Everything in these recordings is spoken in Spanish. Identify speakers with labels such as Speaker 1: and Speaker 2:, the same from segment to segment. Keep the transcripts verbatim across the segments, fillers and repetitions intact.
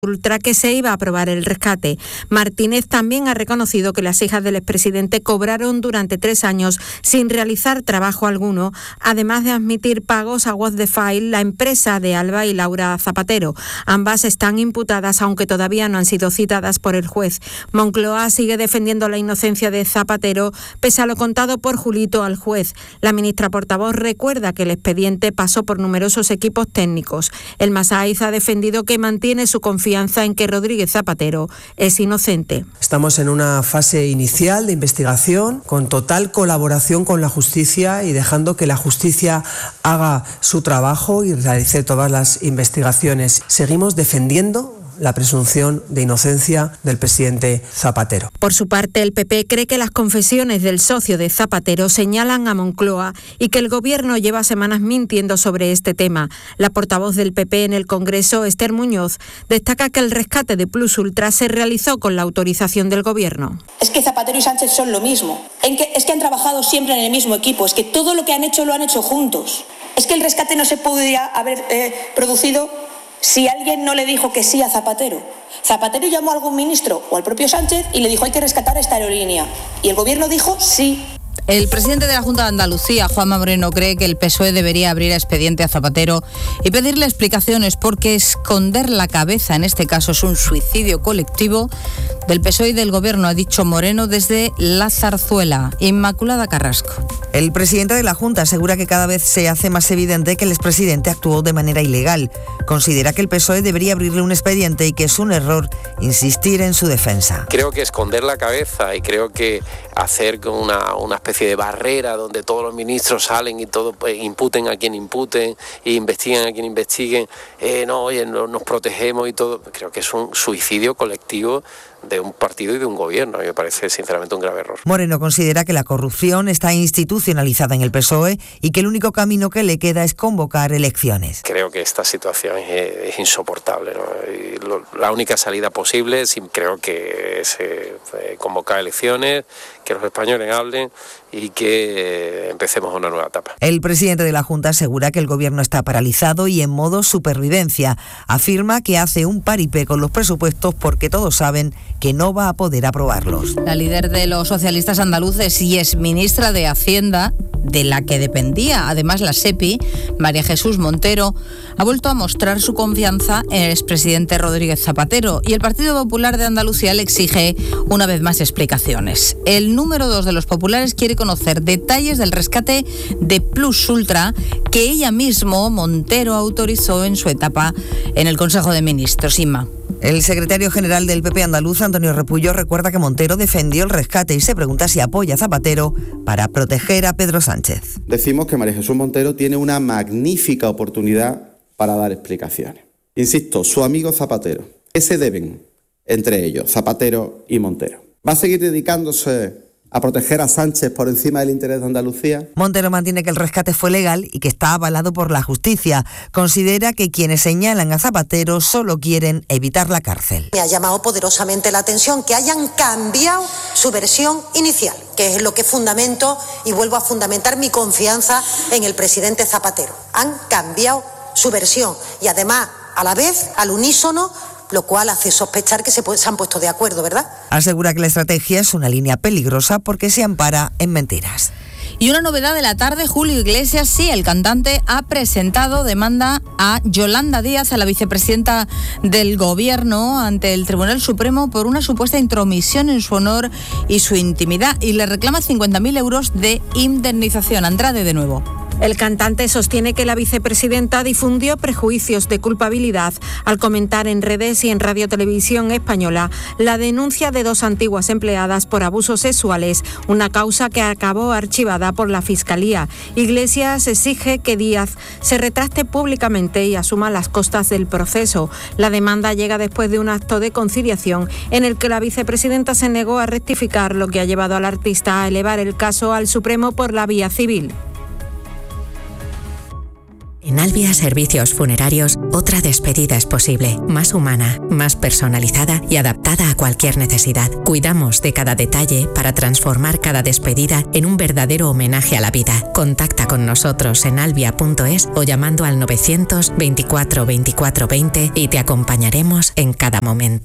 Speaker 1: Ultra que se iba a aprobar el rescate. Martínez también ha reconocido que las hijas del expresidente cobraron durante tres años sin realizar trabajo alguno, además de admitir pagos a What the File, la empresa de Alba y Laura Zapatero. Ambas están imputadas, aunque todavía no han sido citadas por el juez. Moncloa sigue defendiendo la inocencia de Zapatero, pese a lo contado por Julito al juez. La ministra portavoz recuerda que el expediente pasó por numerosos equipos técnicos. El Masaiz ha defendido que mantiene su confianza en que Rodríguez Zapatero es inocente.
Speaker 2: Estamos en una fase inicial de investigación con total colaboración con la justicia y dejando que la justicia haga su trabajo y realice todas las investigaciones. Seguimos defendiendo la presunción de inocencia del presidente Zapatero.
Speaker 1: Por su parte, el P P cree que las confesiones del socio de Zapatero señalan a Moncloa y que el gobierno lleva semanas mintiendo sobre este tema. La portavoz del P P en el Congreso, Esther Muñoz, destaca que el rescate de Plus Ultra se realizó con la autorización del gobierno.
Speaker 3: Es que Zapatero y Sánchez son lo mismo. En que, es que han trabajado siempre en el mismo equipo. Es que todo lo que han hecho lo han hecho juntos. Es que el rescate no se podía haber eh, producido si alguien no le dijo que sí a Zapatero. Zapatero llamó a algún ministro o al propio Sánchez y le dijo hay que rescatar esta aerolínea. Y el gobierno dijo sí.
Speaker 4: El presidente de la Junta de Andalucía, Juanma Moreno, cree que el P S O E debería abrir expediente a Zapatero y pedirle explicaciones porque esconder la cabeza en este caso es un suicidio colectivo del P S O E y del Gobierno, ha dicho Moreno desde La Zarzuela. Inmaculada Carrasco.
Speaker 5: El presidente de la Junta asegura que cada vez se hace más evidente que el expresidente actuó de manera ilegal. Considera que el P S O E debería abrirle un expediente y que es un error insistir en su defensa.
Speaker 6: Creo que esconder la cabeza y creo que hacer una, una especie de barrera donde todos los ministros salen y todos pues, imputen a quien imputen e investiguen a quien investiguen, eh, no, oye, no, nos protegemos y todo, creo que es un suicidio colectivo de un partido y de un gobierno. A mí me parece sinceramente un grave error.
Speaker 5: Moreno considera que la corrupción está institucionalizada en el P S O E y que el único camino que le queda es convocar elecciones.
Speaker 6: Creo que esta situación es, es insoportable, ¿no? Y lo, la única salida posible sí, creo que es eh, convocar elecciones, que los españoles hablen y que eh, empecemos una nueva etapa.
Speaker 5: El presidente de la Junta asegura que el gobierno está paralizado y en modo supervivencia. Afirma que hace un paripé con los presupuestos porque todos saben que no va a poder aprobarlos.
Speaker 4: La líder de los socialistas andaluces y exministra de Hacienda, de la que dependía además la SEPI, María Jesús Montero, ha vuelto a mostrar su confianza en el expresidente Rodríguez Zapatero y el Partido Popular de Andalucía le exige una vez más explicaciones. El número dos de los populares quiere conocer detalles del rescate de Plus Ultra que ella mismo, Montero, autorizó en su etapa en el Consejo de Ministros. Inma.
Speaker 5: El secretario general del P P andaluz, Antonio Repullo, recuerda que Montero defendió el rescate y se pregunta si apoya a Zapatero para proteger a Pedro Sánchez.
Speaker 7: Decimos que María Jesús Montero tiene una magnífica oportunidad para dar explicaciones. Insisto, su amigo Zapatero. ¿Qué se deben entre ellos, Zapatero y Montero? ¿Va a seguir dedicándose a proteger a Sánchez por encima del interés de Andalucía?
Speaker 5: Montero mantiene que el rescate fue legal y que está avalado por la justicia. Considera que quienes señalan a Zapatero solo quieren evitar la cárcel.
Speaker 8: Me ha llamado poderosamente la atención que hayan cambiado su versión inicial, que es lo que fundamento y vuelvo a fundamentar mi confianza en el presidente Zapatero. Han cambiado su versión y además, a la vez, al unísono, lo cual hace sospechar que se, se han puesto de acuerdo, ¿verdad?
Speaker 5: Asegura que la estrategia es una línea peligrosa porque se ampara en mentiras.
Speaker 4: Y una novedad de la tarde, Julio Iglesias, sí, el cantante ha presentado demanda a Yolanda Díaz, a la vicepresidenta del Gobierno, ante el Tribunal Supremo por una supuesta intromisión en su honor y su intimidad, y le reclama cincuenta mil euros de indemnización. Andrade de nuevo.
Speaker 1: El cantante sostiene que la vicepresidenta difundió prejuicios de culpabilidad al comentar en redes y en Radio Televisión Española la denuncia de dos antiguas empleadas por abusos sexuales, una causa que acabó archivada por la Fiscalía. Iglesias exige que Díaz se retracte públicamente y asuma las costas del proceso. La demanda llega después de un acto de conciliación en el que la vicepresidenta se negó a rectificar, lo que ha llevado al artista a elevar el caso al Supremo por la vía civil.
Speaker 9: En Albia Servicios Funerarios, otra despedida es posible, más humana, más personalizada y adaptada a cualquier necesidad. Cuidamos de cada detalle para transformar cada despedida en un verdadero homenaje a la vida. Contacta con nosotros en albia punto es o llamando al novecientos veinticuatro veinticuatro veinte y te acompañaremos en cada momento.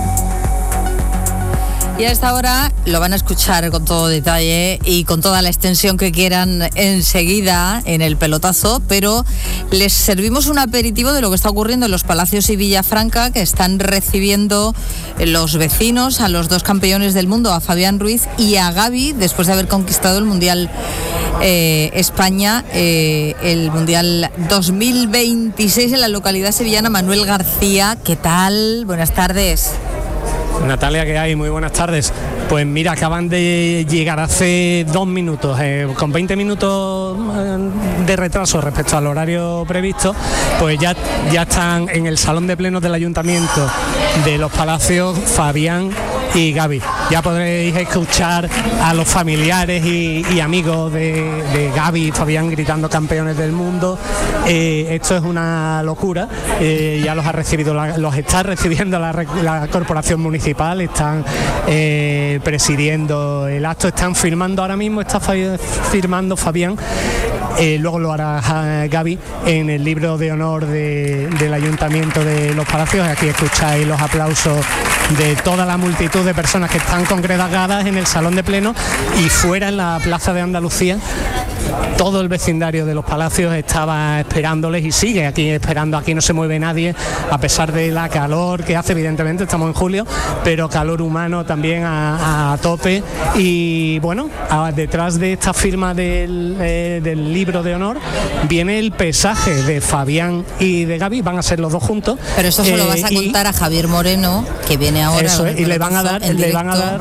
Speaker 4: Y a esta hora lo van a escuchar con todo detalle y con toda la extensión que quieran enseguida en el pelotazo, pero les servimos un aperitivo de lo que está ocurriendo en los Palacios y Villafranca, que están recibiendo los vecinos a los dos campeones del mundo, a Fabián Ruiz y a Gavi, después de haber conquistado el Mundial eh, España, eh, el Mundial dos mil veintiséis en la localidad sevillana. Manuel García, ¿qué tal? Buenas tardes.
Speaker 10: Natalia, ¿qué hay? Muy buenas tardes. Pues mira, acaban de llegar hace dos minutos, eh, con veinte minutos de retraso respecto al horario previsto, pues ya, ya están en el salón de plenos del Ayuntamiento de Los Palacios Fabián y Gavi. Ya podréis escuchar a los familiares y, y amigos de, de Gavi y Fabián gritando campeones del mundo. Eh, esto es una locura. Eh, ya los ha recibido, la, los está recibiendo la, la corporación municipal, están eh, presidiendo el acto, están firmando ahora mismo, está firmando Fabián. Eh, luego lo hará Gavi en el libro de honor de, del Ayuntamiento de Los Palacios. Aquí escucháis los aplausos de toda la multitud de personas que están congregadas en el salón de pleno y fuera en la Plaza de Andalucía. Todo el vecindario de Los Palacios estaba esperándoles y sigue aquí esperando. Aquí no se mueve nadie, a pesar de la calor que hace, evidentemente estamos en julio, pero calor humano también a, a tope. Y bueno, a, detrás de esta firma del, eh, del libro de honor viene el pesaje de Fabián y de Gavi, van a ser los dos juntos.
Speaker 4: Pero eso se lo vas a
Speaker 10: y,
Speaker 4: contar a Javier Moreno, que viene ahora.
Speaker 10: Eso es, y le van a dar, le van a dar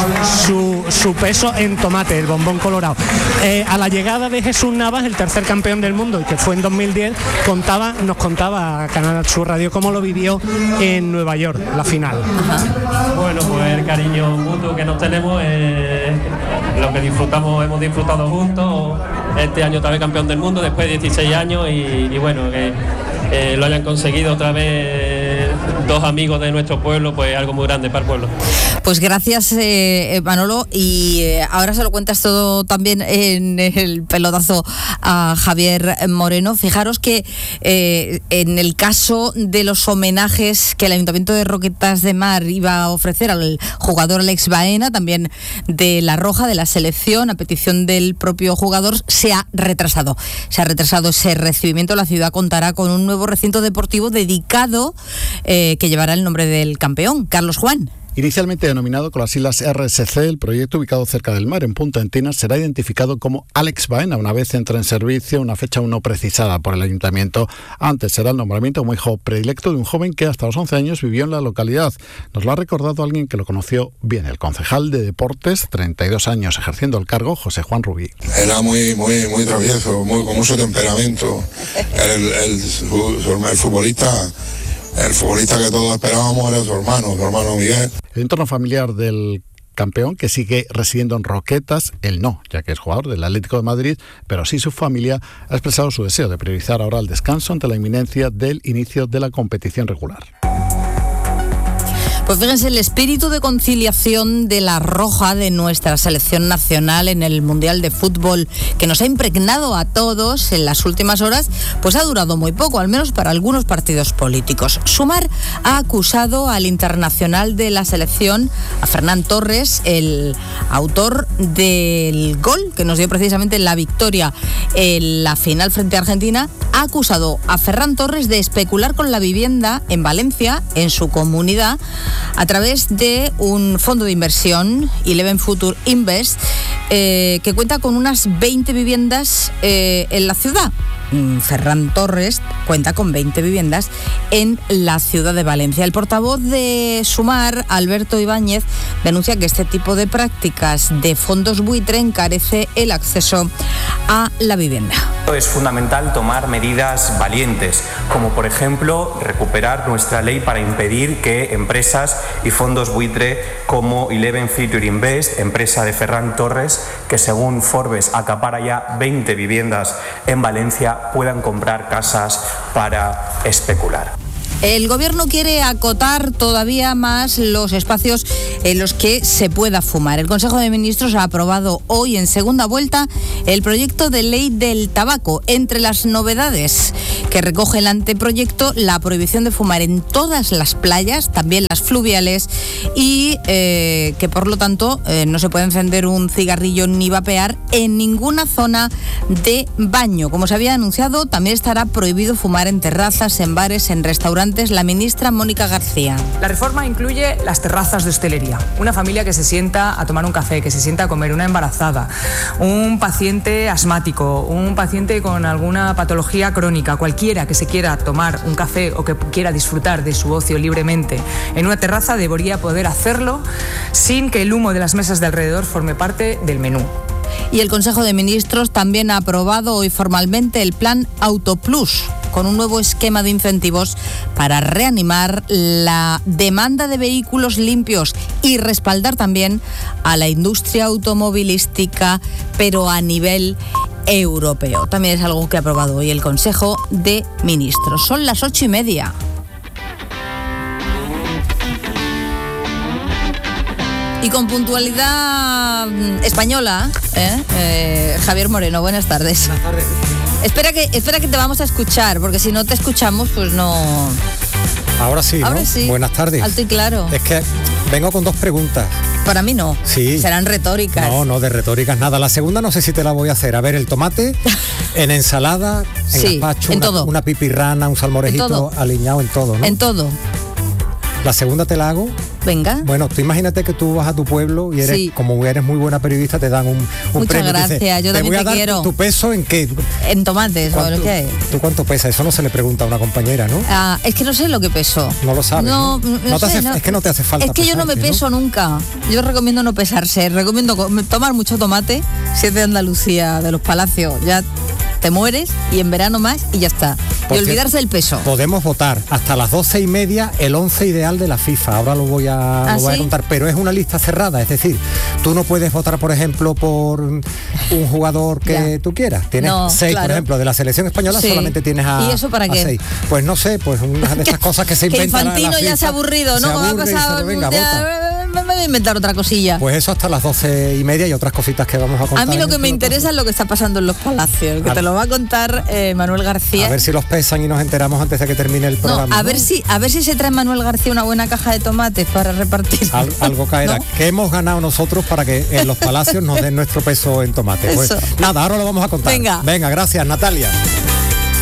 Speaker 10: su, su peso en tomate, el bombón colorado. Eh, a la llegada de Jesús Navas, el tercer campeón del mundo y que fue en dos mil diez, contaba, nos contaba a Canal Sur Radio cómo lo vivió en Nueva York, la final.
Speaker 11: Ajá. Bueno, pues el cariño mutuo que nos tenemos, eh, lo que disfrutamos, hemos disfrutado juntos. Este año otra vez campeón del mundo después de dieciséis años y, y bueno, que eh, lo hayan conseguido otra vez dos amigos de nuestro pueblo, pues algo muy grande para el pueblo.
Speaker 4: Pues gracias, eh, Manolo, y eh, ahora se lo cuentas todo también en el pelotazo a Javier Moreno. Fijaros que eh, en el caso de los homenajes que el Ayuntamiento de Roquetas de Mar iba a ofrecer al jugador Alex Baena, también de La Roja, de la selección, a petición del propio jugador, se ha retrasado. Se ha retrasado ese recibimiento. La ciudad contará con un nuevo recinto deportivo dedicado eh, que llevará el nombre del campeón, Carlos Juan.
Speaker 12: Inicialmente denominado con las siglas R S C, el proyecto, ubicado cerca del mar, en Punta Encinas, será identificado como Alex Baena una vez entre en servicio, una fecha aún no precisada por el Ayuntamiento. Antes será el nombramiento como hijo predilecto de un joven que hasta los once años vivió en la localidad. Nos lo ha recordado alguien que lo conoció bien, el concejal de Deportes, treinta y dos años ejerciendo el cargo, José Juan Rubí.
Speaker 13: Era muy muy muy travieso, muy, con mucho temperamento. El, el, el, el futbolista... El futbolista que todos esperábamos era su hermano, su hermano Miguel.
Speaker 12: El entorno familiar del campeón, que sigue residiendo en Roquetas, él no, ya que es jugador del Atlético de Madrid, pero sí su familia ha expresado su deseo de priorizar ahora el descanso ante la inminencia del inicio de la competición regular.
Speaker 4: Pues fíjense, el espíritu de conciliación de La Roja, de nuestra selección nacional en el Mundial de Fútbol, que nos ha impregnado a todos en las últimas horas, pues ha durado muy poco, al menos para algunos partidos políticos. Sumar ha acusado al internacional de la selección, a Ferran Torres, el autor del gol que nos dio precisamente la victoria en la final frente a Argentina, ha acusado a Ferran Torres de especular con la vivienda en Valencia, en su comunidad, a través de un fondo de inversión, Eleven Future Invest, eh, que cuenta con unas veinte viviendas eh, en la ciudad. Ferran Torres cuenta con veinte viviendas en la ciudad de Valencia. El portavoz de Sumar, Alberto Ibáñez, denuncia que este tipo de prácticas de fondos buitre encarece el acceso a la vivienda.
Speaker 14: Es fundamental tomar medidas valientes, como por ejemplo recuperar nuestra ley para impedir que empresas y fondos buitre como Eleven Future Invest, empresa de Ferran Torres, que según Forbes acapara ya veinte viviendas en Valencia, renta puedan comprar casas para especular.
Speaker 4: El Gobierno quiere acotar todavía más los espacios en los que se pueda fumar. El Consejo de Ministros ha aprobado hoy en segunda vuelta el proyecto de ley del tabaco. Entre las novedades que recoge el anteproyecto, la prohibición de fumar en todas las playas, también las fluviales, y eh, que por lo tanto eh, no se puede encender un cigarrillo ni vapear en ninguna zona de baño. Como se había anunciado, también estará prohibido fumar en terrazas, en bares, en restaurantes. La ministra Mónica García.
Speaker 15: La reforma incluye las terrazas de hostelería. Una familia que se sienta a tomar un café, que se sienta a comer, una embarazada, un paciente asmático, un paciente con alguna patología crónica, cualquiera que se quiera tomar un café o que quiera disfrutar de su ocio libremente en una terraza debería poder hacerlo sin que el humo de las mesas de alrededor forme parte del menú.
Speaker 4: Y el Consejo de Ministros también ha aprobado hoy formalmente el plan Autoplus, con un nuevo esquema de incentivos para reanimar la demanda de vehículos limpios y respaldar también a la industria automovilística, pero a nivel europeo. También es algo que ha aprobado hoy el Consejo de Ministros. Son las ocho y media. Y con puntualidad española, ¿eh? Eh, Javier Moreno, buenas tardes.
Speaker 16: Buenas tardes.
Speaker 4: Espera que, espera que te vamos a escuchar, porque si no te escuchamos, pues no...
Speaker 16: Ahora sí,
Speaker 4: Ahora
Speaker 16: ¿no?
Speaker 4: sí.
Speaker 16: Buenas tardes.
Speaker 4: Alto y claro.
Speaker 16: Es que vengo con dos preguntas.
Speaker 4: Para mí no.
Speaker 16: Sí.
Speaker 4: Serán retóricas.
Speaker 16: No, no, de retóricas nada. La segunda no sé si te la voy a hacer. A ver, el tomate en ensalada, en
Speaker 4: sí,
Speaker 16: gazpacho,
Speaker 4: en
Speaker 16: una,
Speaker 4: todo.
Speaker 16: una pipirrana, un salmorejito aliñado en todo, ¿no?
Speaker 4: En todo.
Speaker 16: La segunda te la hago.
Speaker 4: Venga.
Speaker 16: Bueno, tú imagínate que tú vas a tu pueblo y eres,
Speaker 4: sí.
Speaker 16: como eres muy buena periodista, te dan un, un
Speaker 4: Muchas
Speaker 16: premio.
Speaker 4: gracias,
Speaker 16: Dices,
Speaker 4: yo
Speaker 16: te
Speaker 4: también
Speaker 16: voy a
Speaker 4: te
Speaker 16: dar
Speaker 4: quiero.
Speaker 16: Tu, tu peso en qué.
Speaker 4: En tomates, o lo que es.
Speaker 16: ¿Tú cuánto pesa? Eso no se le pregunta a una compañera, ¿no?
Speaker 4: Ah, es que no sé lo que peso.
Speaker 16: No lo sabes.
Speaker 4: No,
Speaker 16: No,
Speaker 4: no,
Speaker 16: no te
Speaker 4: sé,
Speaker 16: hace,
Speaker 4: no.
Speaker 16: Es que no te hace falta.
Speaker 4: Es que yo no me
Speaker 16: pesarte,
Speaker 4: peso nunca. Yo recomiendo no pesarse. Recomiendo co- tomar mucho tomate. Si es de Andalucía, de los Palacios, ya te mueres, y en verano más y ya está.
Speaker 16: Por
Speaker 4: y olvidarse
Speaker 16: cierto,
Speaker 4: del peso.
Speaker 16: Podemos votar hasta las doce y media el once ideal de la FIFA. Ahora lo voy a,
Speaker 4: ¿Ah,
Speaker 16: lo voy
Speaker 4: sí?
Speaker 16: a contar, pero es una lista cerrada. Es decir, tú no puedes votar, por ejemplo, por un jugador que
Speaker 4: Ya.
Speaker 16: tú quieras. Tienes
Speaker 4: No,
Speaker 16: seis,
Speaker 4: claro.
Speaker 16: por ejemplo, de la selección española
Speaker 4: Sí.
Speaker 16: solamente tienes a,
Speaker 4: ¿Y eso para
Speaker 16: a
Speaker 4: qué?
Speaker 16: seis. Pues no sé, pues una de esas cosas que se
Speaker 4: Que
Speaker 16: inventan. la- la
Speaker 4: Infantino ya se ha
Speaker 16: FIFA,
Speaker 4: aburrido, ¿no?
Speaker 16: se
Speaker 4: Como ha
Speaker 16: aburre y dice,
Speaker 4: pasado.
Speaker 16: venga,
Speaker 4: ya,
Speaker 16: vota.
Speaker 4: me voy a inventar otra cosilla.
Speaker 16: Pues eso hasta las doce y media y otras cositas que vamos a contar.
Speaker 4: A mí lo
Speaker 16: en
Speaker 4: que
Speaker 16: el
Speaker 4: me
Speaker 16: pelotazo.
Speaker 4: interesa es lo que está pasando en los Palacios, que
Speaker 16: A-
Speaker 4: te lo va a contar eh, Manuel García.
Speaker 16: A ver si los pesan y nos enteramos antes de que termine el
Speaker 4: No,
Speaker 16: programa.
Speaker 4: a
Speaker 16: ¿no?
Speaker 4: ver si a ver si se trae Manuel García una buena caja de tomates para repartir.
Speaker 16: Al- algo caerá.
Speaker 4: ¿No?
Speaker 16: ¿Qué hemos ganado nosotros para que en los Palacios nos den nuestro peso en tomate? Pues
Speaker 4: Eso.
Speaker 16: nada, ahora lo vamos a contar.
Speaker 4: Venga.
Speaker 16: Venga, gracias, Natalia.